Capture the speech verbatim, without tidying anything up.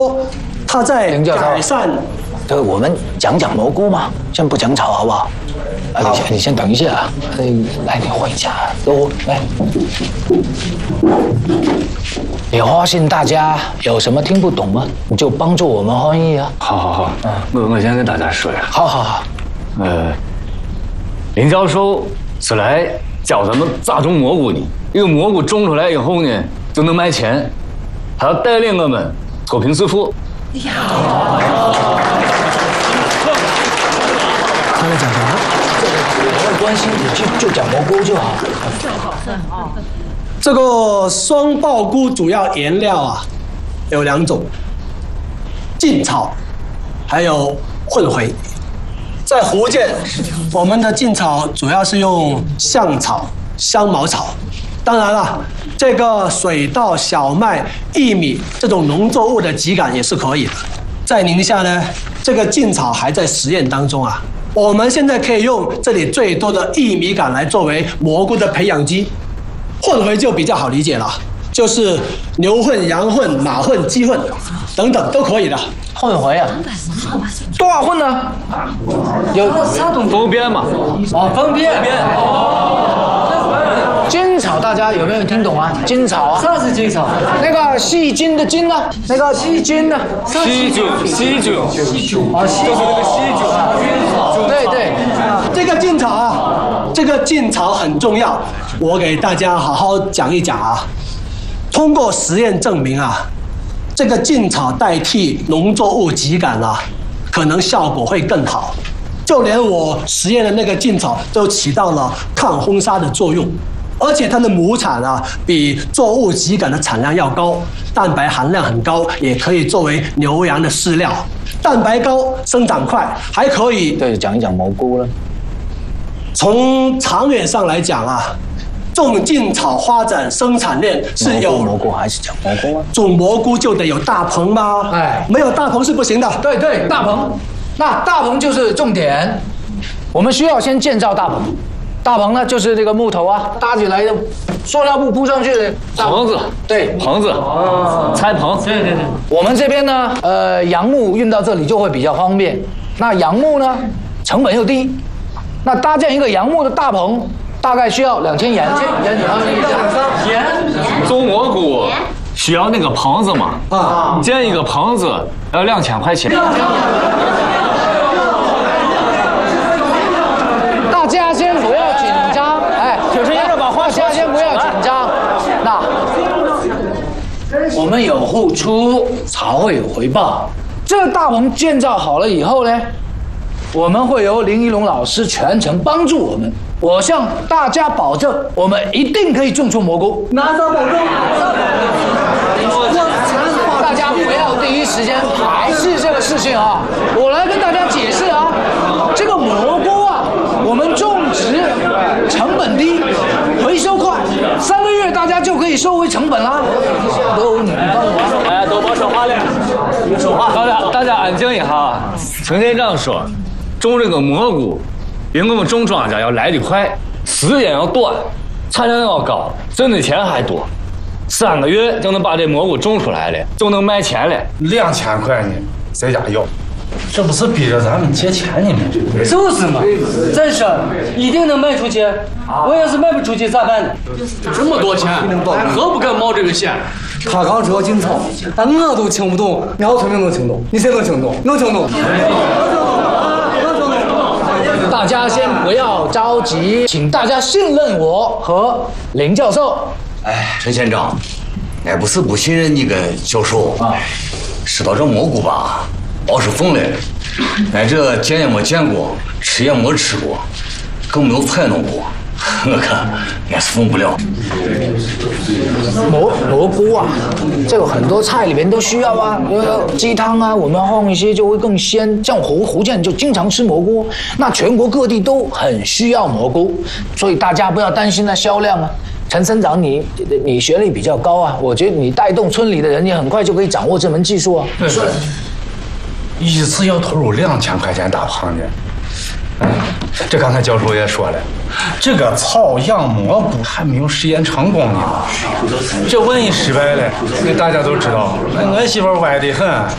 它在改善。 对，我们讲讲蘑菇嘛，先不讲草好不好？啊，你先你先等一下啊，来，你换一下，都来。你发现大家有什么听不懂吗？你就帮助我们翻译啊。 好好好，嗯，我我先跟大家说呀。 好好好。 呃，林教授是来教咱们咋种蘑菇的。一个蘑菇种出来以后呢，就能卖钱。他要带领我们脱贫致富。呀！ 他在讲啥？没关系，你就就讲蘑菇就好。 这个双爆菇主要原料啊有两种，劲草还有混回。在福建，我们的劲草主要是用香草、香茅草。当然了，这个水稻、小麦、薏米这种农作物的秸秆也是可以的。在宁夏呢，这个劲草还在实验当中啊。我们现在可以用这里最多的薏米秆来作为蘑菇的培养基。混回就比较好理解了，就是牛粪、羊粪、马粪、鸡粪等等都可以的。 混回啊，多少混呢？有啥种分辨嘛？ 哦，分辨。筋草大家有没有听懂啊？筋草啊？ 啥是筋草？ 那个细菌的菌呢？那个细菌呢？ 细菌，细菌，细菌啊，细就是那个细菌啊。 对对， 这个劲草啊，这个劲草很重要，我给大家好好讲一讲啊。通过实验证明啊，这个劲草代替农作物秸秆啊，可能效果会更好。就连我实验的那个劲草都起到了抗风沙的作用。而且它的亩产啊，比作物秸秆的产量要高，蛋白含量很高，也可以作为牛羊的饲料。蛋白高，生长快，还可以。 对，讲一讲蘑菇了。 从长远上来讲啊，种劲草发展生产链是有蘑菇还是讲蘑菇啊？ 种蘑菇就得有大棚吗？哎，没有大棚是不行的。 对对，大棚，那大棚就是重点。我们需要先建造大棚。大棚呢，就是这个木头啊，搭起来的，塑料布铺上去的棚子， 对， 棚子，哦，拆棚， 对对对。 我们这边呢，呃，杨木运到这里就会比较方便。那杨木呢，成本又低，那搭建一个杨木的大棚，大概需要两千元。 盐，种蘑菇需要那个棚子嘛？啊，建一个棚子要两千块钱。 大家先不要紧张，哎，就是要把话大家先不要紧张。那我们有付出才会有回报。这个大棚建造好了以后呢，我们会由林一龙老师全程帮助我们。我向大家保证，我们一定可以种出蘑菇。 拿啥保证？ 大家不要第一时间排斥这个事情啊！我来跟大家解释啊，这个蘑菇啊，我们种植成本低，回收快，三个月大家就可以收回成本啦。都你帮我， 哎，都别说话了，说话。大家大家安静一下。陈店长说，种这个蘑菇比我们种庄稼要来得快，时间要短，产量要高，挣的钱还多。三个月就能把这蘑菇种出来了，就能卖钱了。 两千块呢，谁家要？这不是逼着咱们借钱呢吗？ 就是嘛，真是一定能卖出去。我要是卖不出去咋办呢？ 这么多钱，何不敢冒这个险？ 他刚说劲草，但我都听不懂，你要听能听懂？你谁能听懂？能听懂？ 大家先不要着急，请大家信任我和林教授。 哎，陈县长，俺不是不信任你个教授啊，说到这蘑菇吧，老是疯了，俺这见也没见过，吃也没吃过，更没有采弄过，我看俺是疯不了。 蘑蘑菇啊，这个很多菜里面都需要啊，呃，鸡汤啊，我们放一些就会更鲜。像福福建就经常吃蘑菇，那全国各地都很需要蘑菇，所以大家不要担心那销量啊。陈村长你，你你学历比较高啊，我觉得你带动村里的人，你很快就可以掌握这门技术啊。 对，一次要投入两千块钱大棚的。这刚才教授也说了，这个草养蘑菇还没有实验成功呢，这万一失败了，那大家都知道，俺媳妇歪得很。